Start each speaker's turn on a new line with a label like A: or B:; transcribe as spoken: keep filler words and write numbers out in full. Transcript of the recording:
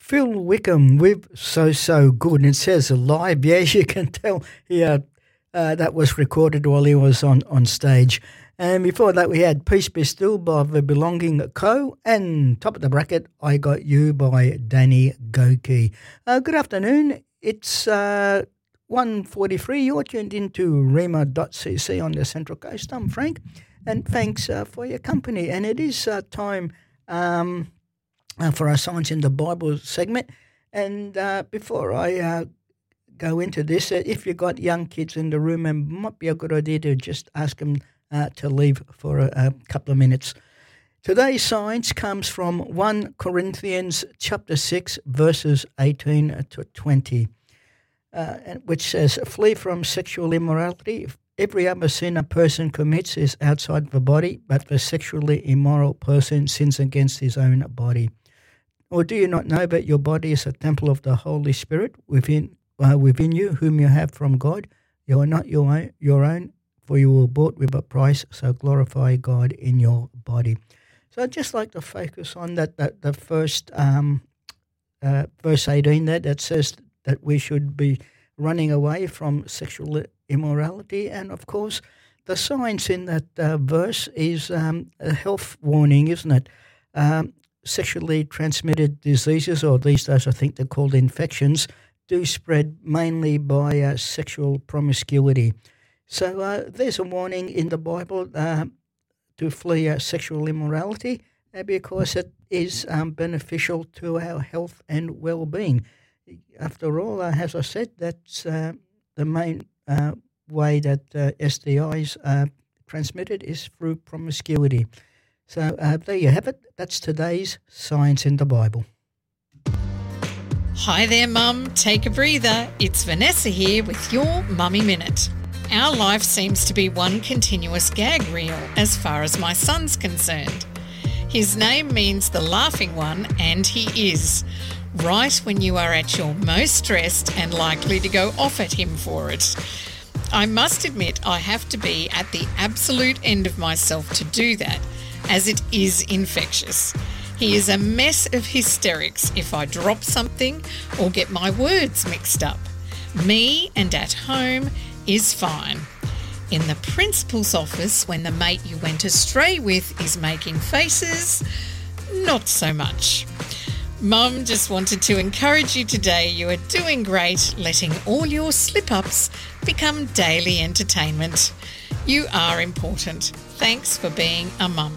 A: Phil Wickham with So So Good. And it says live. Yes, you can tell yeah, uh, that was recorded while he was on, on stage. And before that, we had Peace Be Still by The Belonging Co. And top of the bracket, I Got You by Danny Goki. Uh, good afternoon. It's uh, one forty-three. You're tuned into rhema dot c c on the Central Coast. I'm Frank. And thanks uh, for your company. And it is uh, time um, uh, for our Science in the Bible segment. And uh, before I uh, go into this, uh, if you've got young kids in the room, it might be a good idea to just ask them uh, to leave for a, a couple of minutes. Today's science comes from First Corinthians chapter six, verses eighteen to twenty, uh, which says, "Flee from sexual immorality. Every other sin a person commits is outside the body, but the sexually immoral person sins against his own body. Or do you not know that your body is a temple of the Holy Spirit within uh, within you, whom you have from God? You are not your own, your own, for you were bought with a price, so glorify God in your body." So I'd just like to focus on that, that the first um, uh, verse eighteen there that says that we should be running away from sexual immorality. And, of course, the science in that uh, verse is um, a health warning, isn't it? Um, sexually transmitted diseases, or these days I think they're called infections, do spread mainly by uh, sexual promiscuity. So uh, there's a warning in the Bible uh, to flee uh, sexual immorality uh, because it is um, beneficial to our health and well-being. After all, uh, as I said, that's uh, the main uh, way that uh, S T Is are transmitted is through promiscuity. So uh, there you have it. That's today's Science in the Bible.
B: Hi there, Mum. Take a breather. It's Vanessa here with your Mummy Minute. Our life seems to be one continuous gag reel as far as my son's concerned. His name means the laughing one, and he is. Right when you are at your most stressed and likely to go off at him for it. I must admit I have to be at the absolute end of myself to do that, as it is infectious. He is a mess of hysterics if I drop something or get my words mixed up. Me and at home is fine. In the principal's office, when the mate you went astray with is making faces, not so much. Mum just wanted to encourage you today. You are doing great, letting all your slip-ups become daily entertainment. You are important. Thanks for being a mum.